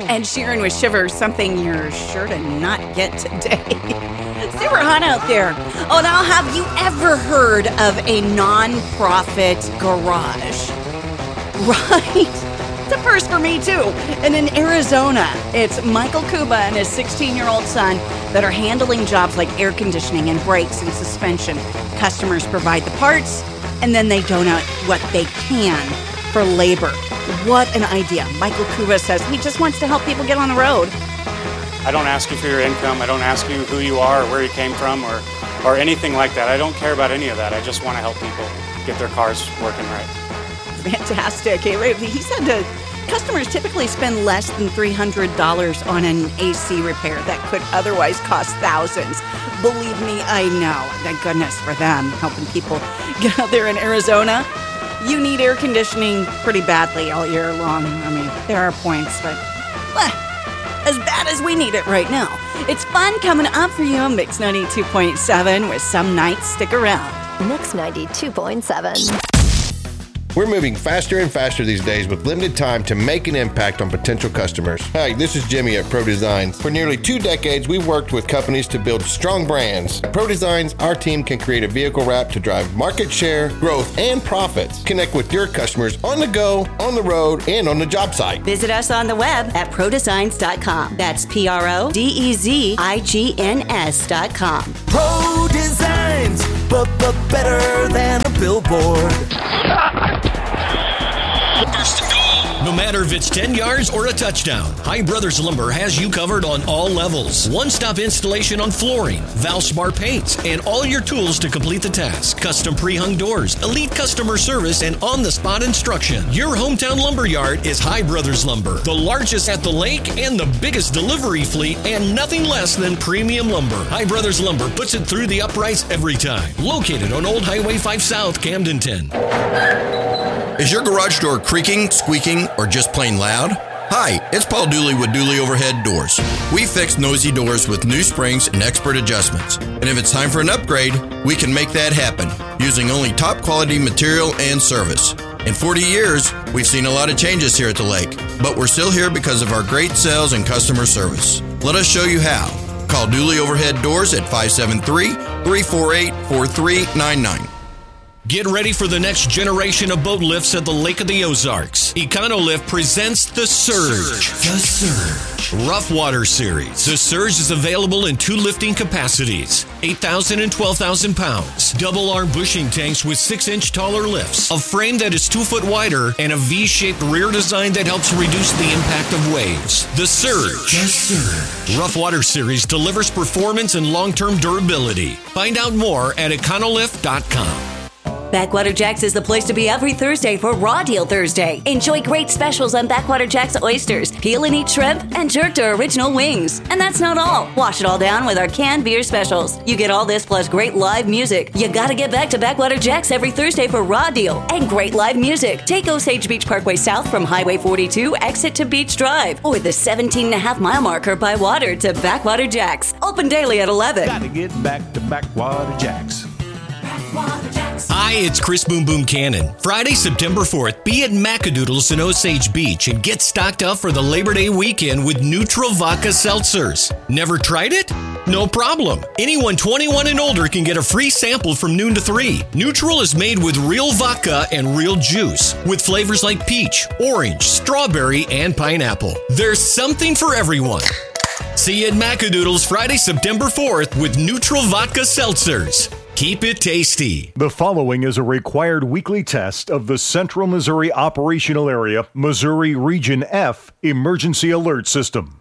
Ed Sheeran with Shivers, something you're sure to not get today. Super hot out there. Oh, now have you ever heard of a non-profit garage? Right? It's a first for me, too. And in Arizona, it's Michael Kuba and his 16-year-old son that are handling jobs like air conditioning and brakes and suspension. Customers provide the parts, and then they donate what they can for labor. What an idea. Michael Kuba says he just wants to help people get on the road. I don't ask you for your income. I don't ask you who you are or where you came from or anything like that. I don't care about any of that. I just want to help people get their cars working right. Fantastic. He said that customers typically spend less than $300 on an AC repair that could otherwise cost thousands. Believe me, I know. Thank goodness for them helping people get out there in Arizona. You need air conditioning pretty badly all year long. I mean, there are points, but as bad as we need it right now. It's fun coming up for you on Mix 92.7 with Some Nights. Stick around. Mix 92.7. We're moving faster and faster these days with limited time to make an impact on potential customers. Hi, this is Jimmy at Pro Designs. For nearly 2 decades, we've worked with companies to build strong brands. At Pro Designs, our team can create a vehicle wrap to drive market share, growth, and profits. Connect with your customers on the go, on the road, and on the job site. Visit us on the web at prodesigns.com. That's PRODEZIGNS.com. Pro Designs, but better than a billboard. No matter if it's 10 yards or a touchdown, High Brothers Lumber has you covered on all levels. One-stop installation on flooring, Valspar paints, and all your tools to complete the task. Custom pre-hung doors, elite customer service, and on-the-spot instruction. Your hometown lumber yard is High Brothers Lumber, the largest at the lake and the biggest delivery fleet, and nothing less than premium lumber. High Brothers Lumber puts it through the uprights every time. Located on Old Highway 5 South, Camdenton. Is your garage door creaking, squeaking, or just plain loud? Hi, it's Paul Dooley with Dooley Overhead Doors. We fix noisy doors with new springs and expert adjustments. And if it's time for an upgrade, we can make that happen using only top quality material and service. In 40 years, we've seen a lot of changes here at the lake, but we're still here because of our great sales and customer service. Let us show you how. Call Dooley Overhead Doors at 573-348-4399. Get ready for the next generation of boat lifts at the Lake of the Ozarks. Econolift presents The Surge. The Surge. Rough Water Series. The Surge is available in 2 lifting capacities, 8,000 and 12,000 pounds. Double arm bushing tanks with 6-inch taller lifts, a frame that is 2 foot wider, and a V-shaped rear design that helps reduce the impact of waves. The Surge. The Surge. Rough Water Series delivers performance and long-term durability. Find out more at econolift.com. Backwater Jack's is the place to be every Thursday for Raw Deal Thursday. Enjoy great specials on Backwater Jack's oysters, peel and eat shrimp, and jerked or original wings. And that's not all. Wash it all down with our canned beer specials. You get all this plus great live music. You gotta get back to Backwater Jack's every Thursday for Raw Deal and great live music. Take Osage Beach Parkway south from Highway 42, exit to Beach Drive, or the 17.5-mile marker by water to Backwater Jack's. Open daily at 11. Gotta get back to Backwater Jack's. Backwater Jack's. Hi, it's Chris Boom Boom Cannon. Friday, September 4th, be at Macadoodles in Osage Beach and get stocked up for the Labor Day weekend with Neutral Vodka Seltzers. Never tried it? No problem. Anyone 21 and older can get a free sample from noon to 3. Neutral is made with real vodka and real juice, with flavors like peach, orange, strawberry, and pineapple. There's something for everyone. See you at Macadoodles Friday, September 4th with Neutral Vodka Seltzers. Keep it tasty. The following is a required weekly test of the Central Missouri Operational Area, Missouri Region F Emergency Alert System.